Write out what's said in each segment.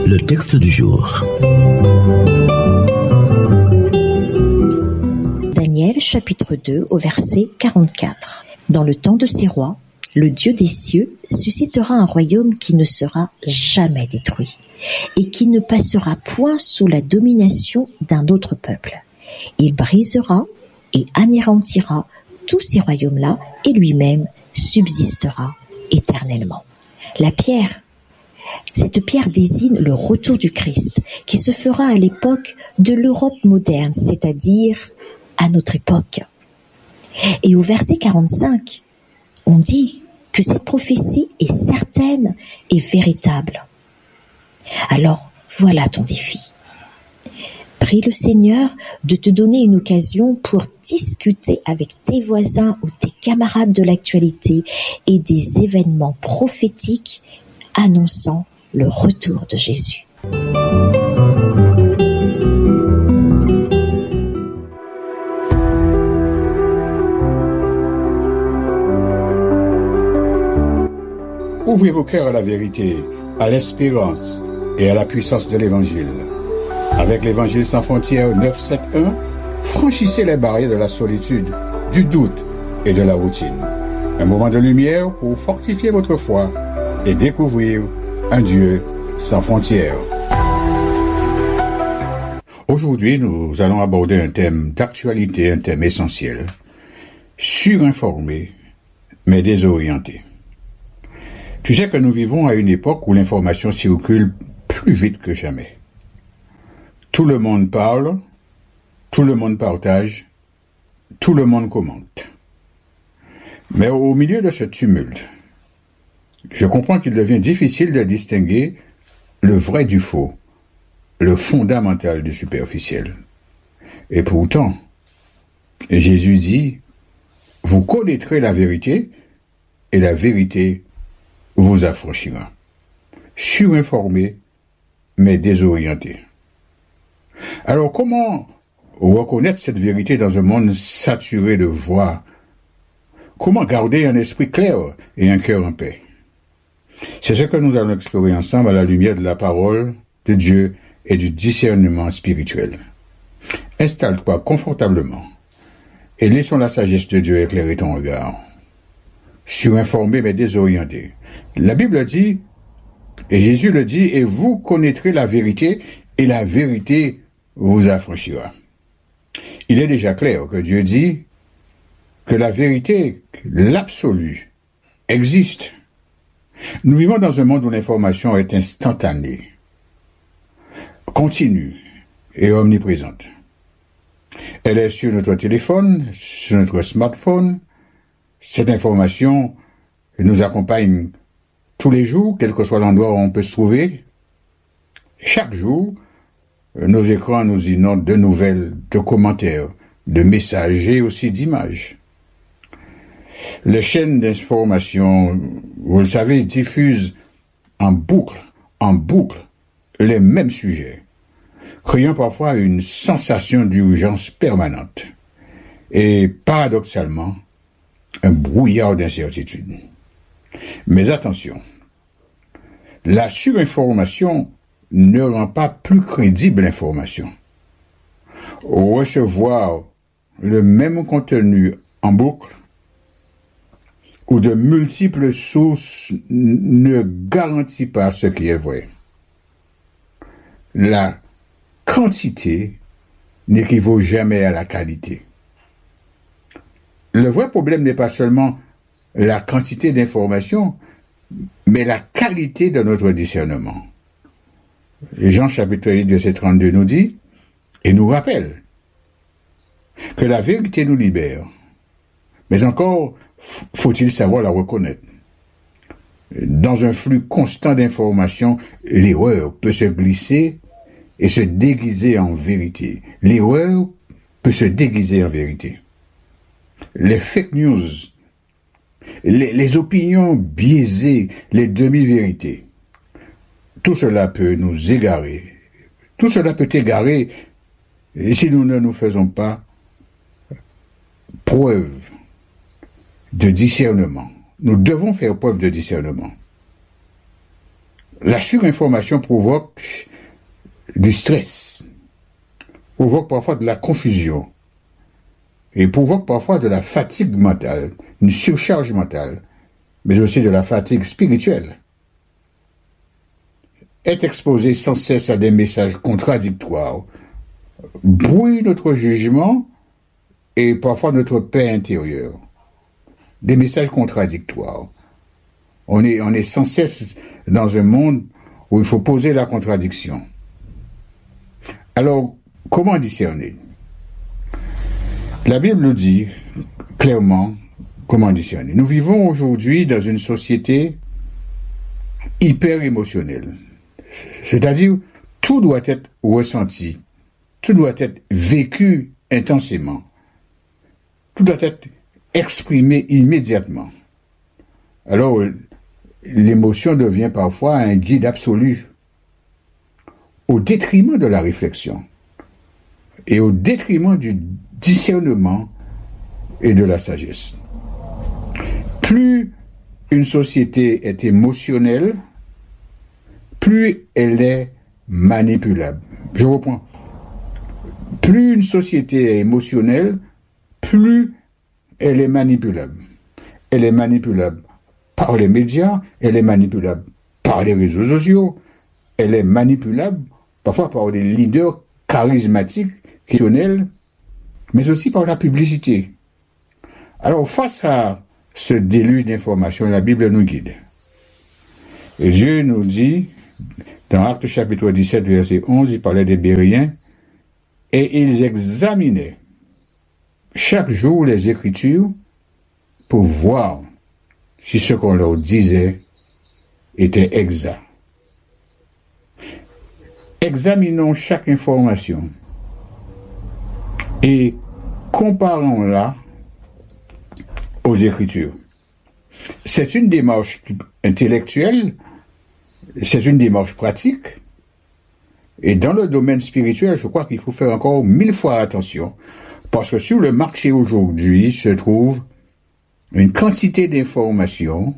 Le texte du jour. Daniel chapitre 2 au verset 44. Dans le temps de ces rois, le Dieu des cieux suscitera un royaume qui ne sera jamais détruit et qui ne passera point sous la domination d'un autre peuple. Il brisera et anéantira tous ces royaumes-là et lui-même subsistera éternellement. La pierre, cette pierre désigne le retour du Christ qui se fera à l'époque de l'Europe moderne, c'est-à-dire à notre époque. Et au verset 45, on dit que cette prophétie est certaine et véritable. Alors, voilà ton défi. Prie le Seigneur de te donner une occasion pour discuter avec tes voisins ou tes camarades de l'actualité et des événements prophétiques annonçant le retour de Jésus. Ouvrez vos cœurs à la vérité, à l'espérance et à la puissance de l'Évangile. Avec l'Évangile sans frontières 971, franchissez les barrières de la solitude, du doute et de la routine. Un moment de lumière pour fortifier votre foi et découvrir un Dieu sans frontières. Aujourd'hui, nous allons aborder un thème d'actualité, un thème essentiel. Surinformé, mais désorienté. Tu sais que nous vivons à une époque où l'information circule plus vite que jamais. Tout le monde parle, tout le monde partage, tout le monde commente. Mais au milieu de ce tumulte, je comprends qu'il devient difficile de distinguer le vrai du faux, le fondamental du superficiel. Et pourtant, Jésus dit, « Vous connaîtrez la vérité, et la vérité vous affranchira. » Surinformé, mais désorienté. Alors comment reconnaître cette vérité dans un monde saturé de voix? Comment garder un esprit clair et un cœur en paix? C'est ce que nous allons explorer ensemble à la lumière de la parole de Dieu et du discernement spirituel. Installe-toi confortablement et laissons la sagesse de Dieu éclairer ton regard. Surinformé mais désorienté. La Bible dit, et Jésus le dit, et vous connaîtrez la vérité, et la vérité vous affranchira. Il est déjà clair que Dieu dit que la vérité, l'absolu, existe. Nous vivons dans un monde où l'information est instantanée, continue et omniprésente. Elle est sur notre téléphone, sur notre smartphone. Cette information nous accompagne tous les jours, quel que soit l'endroit où on peut se trouver. Chaque jour, nos écrans nous inondent de nouvelles, de commentaires, de messages et aussi d'images. Les chaînes d'information, vous le savez, diffusent en boucle, les mêmes sujets, créant parfois une sensation d'urgence permanente et, paradoxalement, un brouillard d'incertitude. Mais attention, la surinformation ne rend pas plus crédible l'information. Recevoir le même contenu en boucle ou de multiples sources ne garantit pas ce qui est vrai. La quantité n'équivaut jamais à la qualité. Le vrai problème n'est pas seulement la quantité d'informations, mais la qualité de notre discernement. Jean chapitre 8, verset 32 nous dit, et nous rappelle, que la vérité nous libère, mais encore faut-il savoir la reconnaître. Dans un flux constant d'informations, l'erreur peut se glisser et se déguiser en vérité. L'erreur peut se déguiser en vérité. Les fake news, les opinions biaisées, les demi-vérités, tout cela peut nous égarer. Tout cela peut égarer si nous ne nous faisons pas preuve de discernement. Nous devons faire preuve de discernement. La surinformation provoque du stress, provoque parfois de la confusion et provoque parfois de la fatigue mentale, une surcharge mentale, mais aussi de la fatigue spirituelle. Être exposé sans cesse à des messages contradictoires brouille notre jugement et parfois notre paix intérieure. Des messages contradictoires. On est sans cesse dans un monde où il faut poser la contradiction. Alors, comment discerner? La Bible nous dit clairement comment discerner. Nous vivons aujourd'hui dans une société hyper émotionnelle. C'est-à-dire, tout doit être ressenti, tout doit être vécu intensément, tout doit être exprimé immédiatement. Alors, l'émotion devient parfois un guide absolu, au détriment de la réflexion et au détriment du discernement et de la sagesse. Plus une société est émotionnelle, plus elle est manipulable. Je reprends. Plus une société est émotionnelle, plus elle est manipulable. Elle est manipulable par les médias, elle est manipulable par les réseaux sociaux, elle est manipulable parfois par des leaders charismatiques, émotionnels, mais aussi par la publicité. Alors, face à ce déluge d'informations, la Bible nous guide. Et Dieu nous dit, dans Actes chapitre 17, verset 11, il parlait des Béréens, et ils examinaient chaque jour les Écritures pour voir si ce qu'on leur disait était exact. Examinons chaque information et comparons-la aux Écritures. C'est une démarche intellectuelle, c'est une démarche pratique, et dans le domaine spirituel, je crois qu'il faut faire encore 1000 fois attention, parce que sur le marché aujourd'hui se trouve une quantité d'informations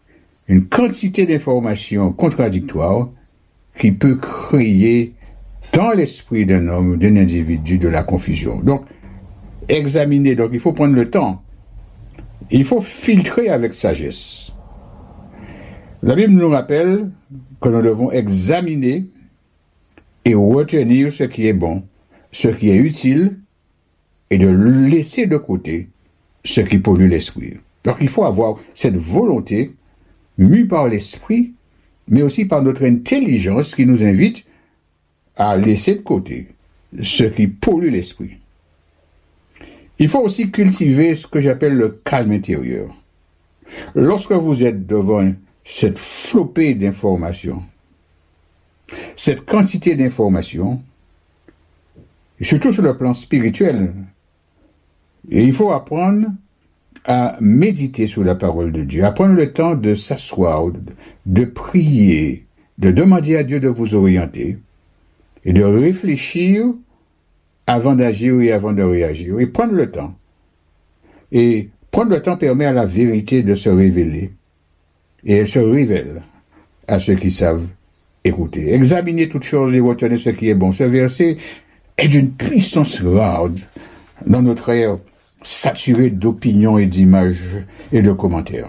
contradictoires qui peut créer dans l'esprit d'un homme, d'un individu, de la confusion. Donc, examiner, donc il faut prendre le temps. Il faut filtrer avec sagesse. La Bible nous rappelle que nous devons examiner et retenir ce qui est bon, ce qui est utile, et de laisser de côté ce qui pollue l'esprit. Donc il faut avoir cette volonté, mue par l'esprit, mais aussi par notre intelligence qui nous invite à laisser de côté ce qui pollue l'esprit. Il faut aussi cultiver ce que j'appelle le calme intérieur. Lorsque vous êtes devant cette flopée d'informations, cette quantité d'informations, surtout sur le plan spirituel, et il faut apprendre à méditer sur la parole de Dieu, à prendre le temps de s'asseoir, de prier, de demander à Dieu de vous orienter et de réfléchir avant d'agir et avant de réagir, et prendre le temps. Et prendre le temps permet à la vérité de se révéler, et elle se révèle à ceux qui savent écouter. Examiner toutes choses et retenir ce qui est bon. Ce verset est d'une puissance rare dans notre ère saturée d'opinions et d'images et de commentaires.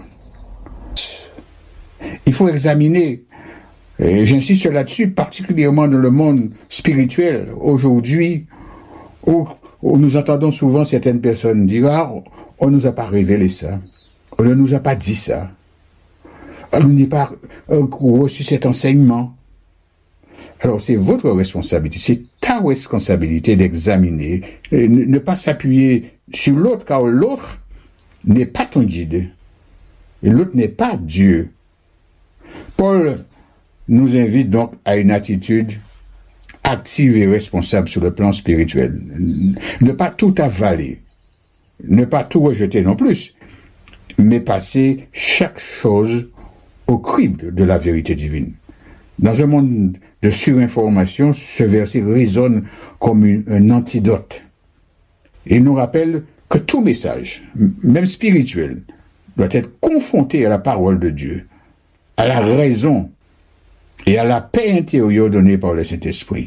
Il faut examiner, et j'insiste là-dessus, particulièrement dans le monde spirituel, aujourd'hui, où nous entendons souvent certaines personnes dire « Ah, on ne nous a pas révélé ça, on ne nous a pas dit ça, on n'a pas reçu cet enseignement ». Alors c'est votre responsabilité, c'est ta responsabilité d'examiner, et ne pas s'appuyer sur l'autre, car l'autre n'est pas ton guide, et l'autre n'est pas Dieu. Paul nous invite donc à une attitude active et responsable sur le plan spirituel. Ne pas tout avaler, ne pas tout rejeter non plus, mais passer chaque chose au crible de la vérité divine. Dans un monde de surinformation, ce verset résonne comme un antidote. Il nous rappelle que tout message, même spirituel, doit être confronté à la parole de Dieu, à la raison, et à la paix intérieure donnée par le Saint-Esprit.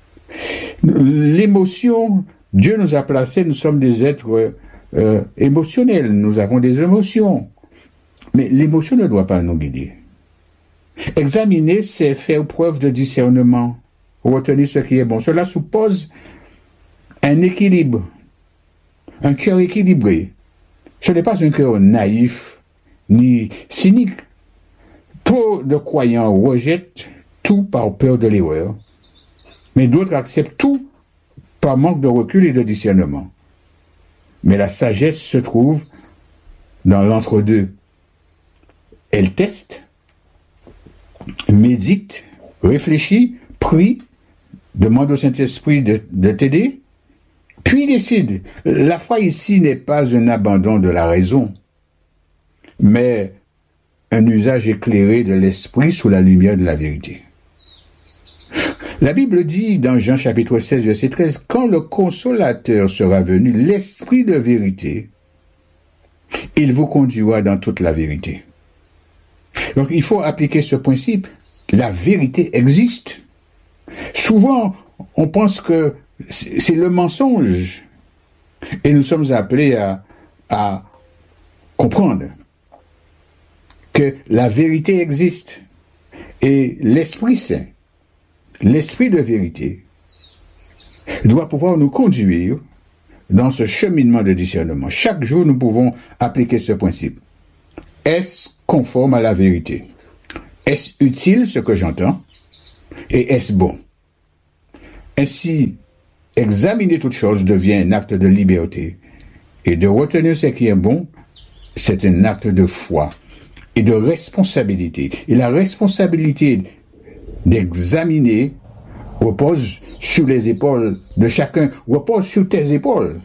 L'émotion, Dieu nous a placés, nous sommes des êtres émotionnels, nous avons des émotions. Mais l'émotion ne doit pas nous guider. Examiner, c'est faire preuve de discernement, retenir ce qui est bon. Cela suppose un équilibre, un cœur équilibré. Ce n'est pas un cœur naïf ni cynique. Trop de croyants rejettent tout par peur de l'erreur, mais d'autres acceptent tout par manque de recul et de discernement. Mais la sagesse se trouve dans l'entre-deux. Elle teste, médite, réfléchit, prie, demande au Saint-Esprit de t'aider, puis décide. La foi ici n'est pas un abandon de la raison, mais un usage éclairé de l'esprit sous la lumière de la vérité. La Bible dit dans Jean chapitre 16, verset 13, « Quand le consolateur sera venu, l'esprit de vérité, il vous conduira dans toute la vérité. » Donc il faut appliquer ce principe. La vérité existe. Souvent, on pense que c'est le mensonge. Et nous sommes appelés à comprendre que la vérité existe. Et l'Esprit Saint, l'Esprit de vérité, doit pouvoir nous conduire dans ce cheminement de discernement. Chaque jour, nous pouvons appliquer ce principe. Est-ce conforme à la vérité? Est-ce utile ce que j'entends? Et est-ce bon? Ainsi, examiner toute chose devient un acte de liberté. Et de retenir ce qui est bon, c'est un acte de foi et de responsabilité. Et la responsabilité d'examiner repose sur les épaules de chacun, repose sur tes épaules.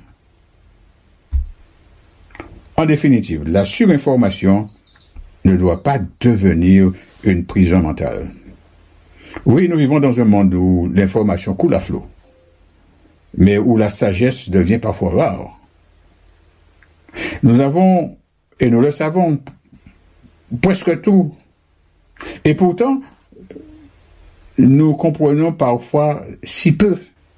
En définitive, la surinformation ne doit pas devenir une prison mentale. Oui, nous vivons dans un monde où l'information coule à flot, mais où la sagesse devient parfois rare. Nous avons, et nous le savons, presque tout. Et pourtant, nous comprenons parfois si peu.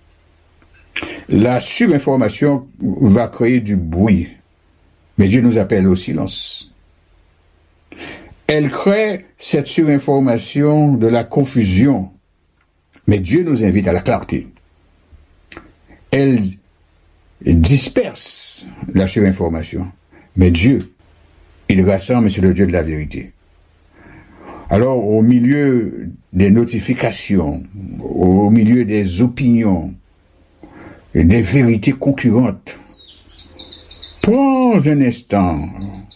La surinformation va créer du bruit, mais Dieu nous appelle au silence. Elle crée cette surinformation de la confusion, mais Dieu nous invite à la clarté. Elle disperse la surinformation, mais Dieu, il rassemble, c'est le Dieu de la vérité. Alors, au milieu des notifications, au milieu des opinions, des vérités concurrentes, prends un instant,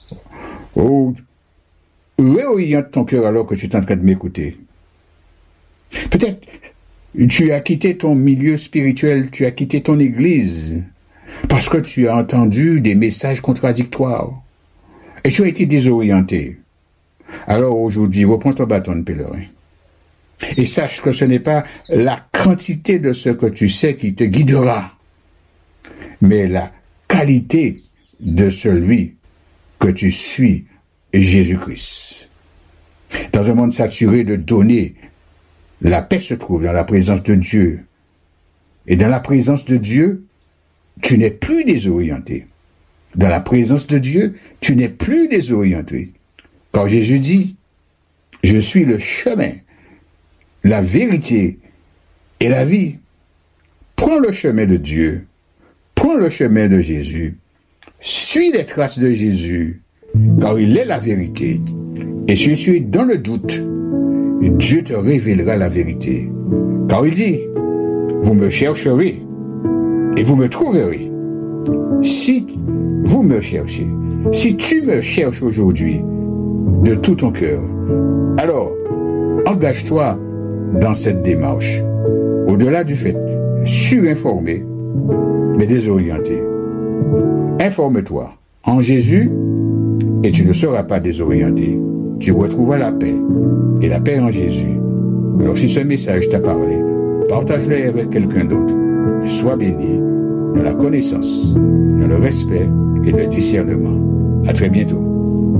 réoriente ton cœur alors que tu es en train de m'écouter. Peut-être tu as quitté ton milieu spirituel, tu as quitté ton église, parce que tu as entendu des messages contradictoires, et tu as été désorienté. Alors aujourd'hui, reprends ton bâton de pèlerin. Et sache que ce n'est pas la quantité de ce que tu sais qui te guidera, mais la qualité de celui que tu suis, Jésus-Christ. Dans un monde saturé de données, la paix se trouve dans la présence de Dieu. Et dans la présence de Dieu, tu n'es plus désorienté. Dans la présence de Dieu, tu n'es plus désorienté. Quand Jésus dit, « Je suis le chemin, la vérité et la vie », prends le chemin de Dieu, prends le chemin de Jésus, suis les traces de Jésus, car il est la vérité. Et si tu es dans le doute, Dieu te révélera la vérité. Car il dit, « Vous me chercherez et vous me trouverez. » Si vous me cherchez, si tu me cherches aujourd'hui de tout ton cœur, alors engage-toi dans cette démarche. Au-delà du fait surinformé, mais désorienté. Informe-toi en Jésus et tu ne seras pas désorienté. Tu retrouveras la paix et la paix en Jésus. Alors si ce message t'a parlé, partage-le avec quelqu'un d'autre. Sois béni dans la connaissance, dans le respect et le discernement. À très bientôt.